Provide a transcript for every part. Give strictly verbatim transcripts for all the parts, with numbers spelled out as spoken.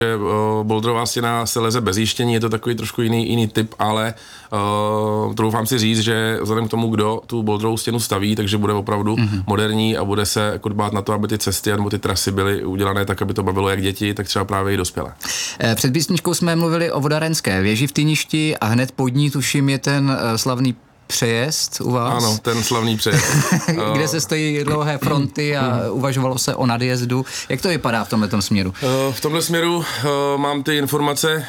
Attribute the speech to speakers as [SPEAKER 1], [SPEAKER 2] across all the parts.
[SPEAKER 1] Uh, bouldrová stěna se leze bez jištění, je to takový trošku jiný, jiný typ, ale uh, troufám si říct, že vzhledem k tomu, kdo tu bouldrovou stěnu staví, takže bude opravdu mm-hmm. moderní a bude se jako dbát na to, aby ty cesty nebo ty trasy byly udělané tak, aby to bavilo jak děti, tak třeba právě i dospělé.
[SPEAKER 2] Před písničkou jsme mluvili o vodárenské věži v Týništi a hned pod ní, tuším, je ten slavný přejezd u vás.
[SPEAKER 1] Ano, ten slavný přejezd.
[SPEAKER 2] Kde se stojí dlouhé fronty a uvažovalo se o nadjezdu. Jak to vypadá v tomhletom směru?
[SPEAKER 1] V tomhle směru mám ty informace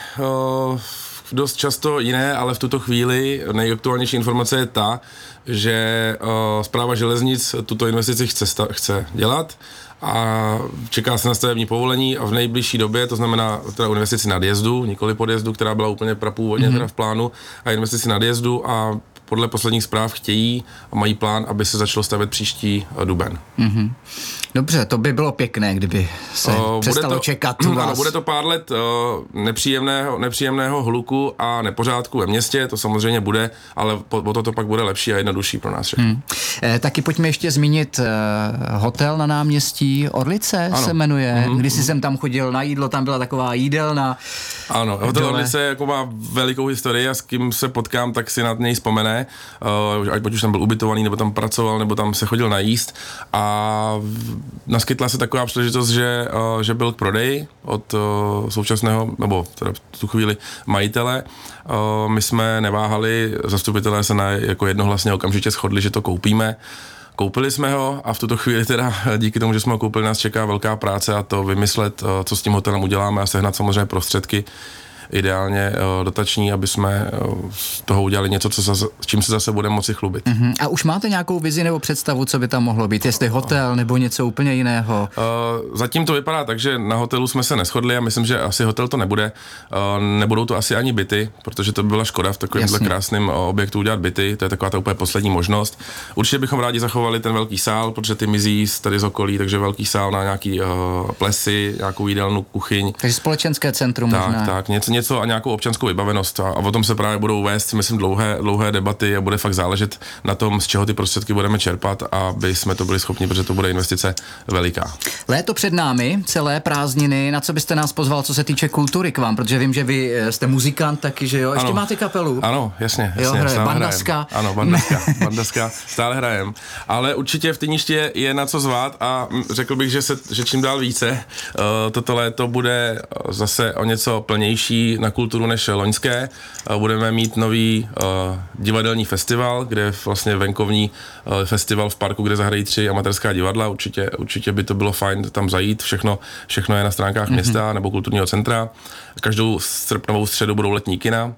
[SPEAKER 1] dost často jiné, ale v tuto chvíli nejaktuálnější informace je ta, že Správa železnic tuto investici chce, chce dělat a čeká se na stavební povolení a v nejbližší době, to znamená teda investici nadjezdu, nikoli podjezdu, která byla úplně prapůvodně mm-hmm. teda v plánu, a investici nadjezdu a podle posledních zpráv chtějí a mají plán, aby se začalo stavět příští duben.
[SPEAKER 2] Mm-hmm. Dobře, to by bylo pěkné, kdyby se uh, přestalo to, čekat u vás.
[SPEAKER 1] Ano, bude to pár let uh, nepříjemného, nepříjemného hluku a nepořádku ve městě, to samozřejmě bude, ale po, po to, to pak bude lepší a jednodušší pro nás všechny. Hmm.
[SPEAKER 2] E, taky pojďme ještě zmínit e, hotel na náměstí Orlice, ano. se jmenuje. Mm-hmm. Když jsem tam chodil na jídlo, tam byla taková jídelna.
[SPEAKER 1] Ano, hotel dole. Orlice jako má velikou historii a s kým se potkám, tak si na něj vzpomene, uh, ať už tam byl ubytovaný, nebo tam pracoval, nebo tam se chodil najíst a naskytla se taková příležitost, že, uh, že byl k prodeji od uh, současného, nebo teda v tu chvíli majitele. Uh, my jsme neváhali, zastupitelé se na, jako jednohlasně okamžitě shodli, že to koupíme. Koupili jsme ho a v tuto chvíli teda díky tomu, že jsme ho koupili, nás čeká velká práce a to vymyslet, uh, co s tím hotelem uděláme a sehnat samozřejmě prostředky, ideálně uh, dotační, aby jsme uh, z toho udělali něco, co zase, s čím se zase budeme moci chlubit.
[SPEAKER 2] Uh-huh. A už máte nějakou vizi nebo představu, co by tam mohlo být? Jestli hotel nebo něco úplně jiného?
[SPEAKER 1] Uh, zatím to vypadá tak, že na hotelu jsme se neshodli a myslím, že asi hotel to nebude. Uh, nebudou to asi ani byty, protože to by byla škoda v takovémhle krásném uh, objektu udělat byty. To je taková ta úplně poslední možnost. Určitě bychom rádi zachovali ten velký sál, protože ty mizí tady z okolí, takže velký sál na nějaký uh, plesy, nějakou jídelnu, kuchyň.
[SPEAKER 2] Takže společenské centrum
[SPEAKER 1] tak,
[SPEAKER 2] možná.
[SPEAKER 1] Tak, něco, něco a nějakou občanskou vybavenost a, a o tom se právě budou vést, myslím, dlouhé, dlouhé debaty a bude fakt záležet na tom, z čeho ty prostředky budeme čerpat, aby jsme to byli schopni, protože to bude investice veliká.
[SPEAKER 2] Léto před námi, celé prázdniny, na co byste nás pozval, co se týče kultury k vám, protože vím, že vy jste muzikant taky, že jo? Ještě ano, máte kapelu?
[SPEAKER 1] Ano, jasně, jasně.
[SPEAKER 2] Jo, hraje, bandaska.
[SPEAKER 1] Ano, bandaska, bandaska, stále hrajem. Ale určitě v Týništi je na co zvát a řekl bych, že, se, že čím dál více uh, toto léto bude zase o něco plnější na kulturu než loňské. Budeme mít nový uh, divadelní festival, kde je vlastně venkovní uh, festival v parku, kde zahrají tři amatérská divadla. Určitě, určitě by to bylo fajn tam zajít. Všechno, všechno je na stránkách mm-hmm. města nebo kulturního centra. Každou srpnovou středu budou letní kina.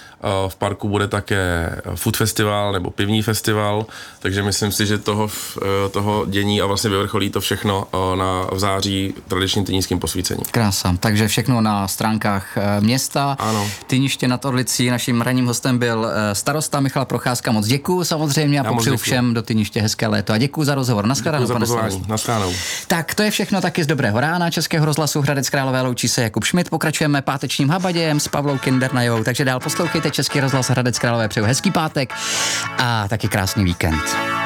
[SPEAKER 1] V parku bude také food festival nebo pivní festival, takže myslím si, že toho, toho dění a vlastně vyvrcholí to všechno na, v září tradičním týnišským posvícením.
[SPEAKER 2] Krása, takže všechno na stránkách města.
[SPEAKER 1] Ano.
[SPEAKER 2] Týniště nad Orlicí, naším ranním hostem byl starosta Michal Procházka. Moc děkuju samozřejmě a popřeju všem do Týniště hezké léto. A děkuju za rozhovor. Naschledanou, pane starosto.
[SPEAKER 1] Naschledanou.
[SPEAKER 2] Tak to je všechno taky z Dobrého rána Českého rozhlasu Hradec Králové, loučí se Jakub Šmit. Pokračujeme pátečním habadějem s Pavlou Kindernajovou, takže dál poslouchejte Český rozhlas Hradec Králové, přeju hezký pátek a taky krásný víkend.